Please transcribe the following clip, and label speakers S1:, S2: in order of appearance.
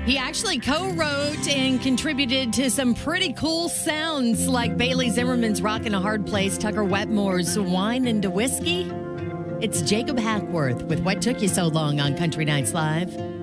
S1: He actually co-wrote and contributed to some pretty cool sounds like Bailey Zimmerman's Rockin' a Hard Place, Tucker Wetmore's Wine and Whiskey. It's Jacob Hackworth with What Took You So Long on Country Nights Live.